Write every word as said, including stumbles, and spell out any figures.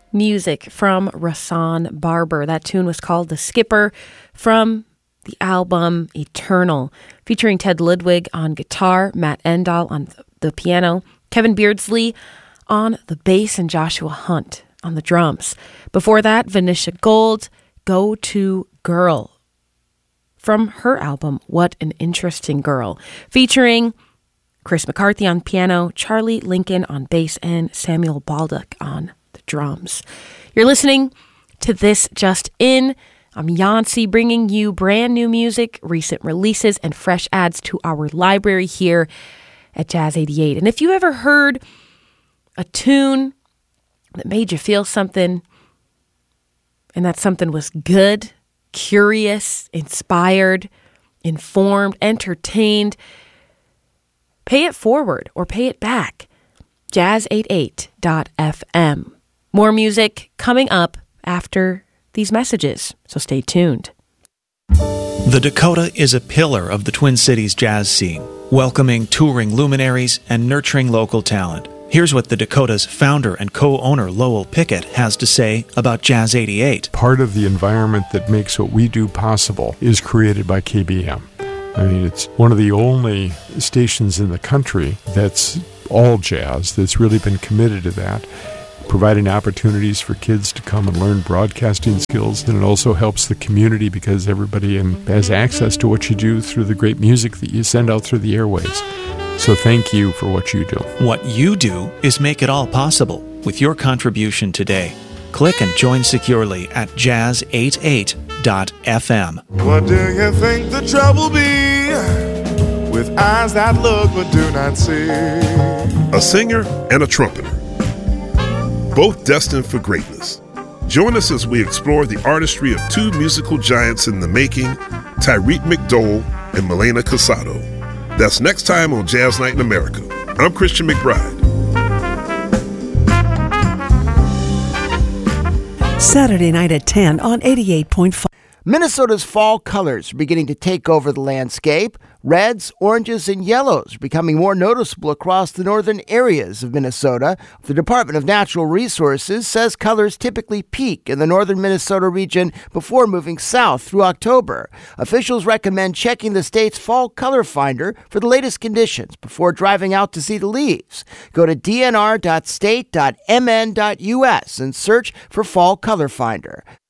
music from Rahsaan Barber. That tune was called The Skipper from the album Eternal, featuring Ted Ludwig on guitar, Matt Endall on the piano, Kevin Beardsley on the bass, and Joshua Hunt on the drums. Before that, Venetia Gold, Go To Girl, from her album What an Interesting Girl, featuring Chris McCarthy on piano, Charlie Lincoln on bass, and Samuel Baldock on the drums. You're listening to This Just In. I'm Yancey, bringing you brand new music, recent releases, and fresh adds to our library here at Jazz eighty-eight. And if you ever heard a tune that made you feel something, and that something was good, curious, inspired, informed, entertained, pay it forward or pay it back. jazz eighty-eight dot f m. More music coming up after these messages, so stay tuned. The Dakota is a pillar of the Twin Cities jazz scene, welcoming touring luminaries and nurturing local talent. Here's what the Dakota's founder and co-owner Lowell Pickett has to say about Jazz eighty-eight. Part of the environment that makes what we do possible is created by K B M. I mean, it's one of the only stations in the country that's all jazz, that's really been committed to that, providing opportunities for kids to come and learn broadcasting skills. And it also helps the community because everybody in, has access to what you do through the great music that you send out through the airwaves. So thank you for what you do. What you do is make it all possible with your contribution today. Click and join securely at jazz eighty-eight dot f m. What do you think the trouble be with eyes that look but do not see? A singer and a trumpeter, both destined for greatness. Join us as we explore the artistry of two musical giants in the making, Tyreek McDowell and Milena Casado. That's next time on Jazz Night in America. I'm Christian McBride. Saturday night at ten on eighty-eight point five. Minnesota's fall colors are beginning to take over the landscape. Reds, oranges, and yellows are becoming more noticeable across the northern areas of Minnesota. The Department of Natural Resources says colors typically peak in the northern Minnesota region before moving south through October. Officials recommend checking the state's fall color finder for the latest conditions before driving out to see the leaves. Go to d n r dot state dot m n dot u s and search for fall color finder.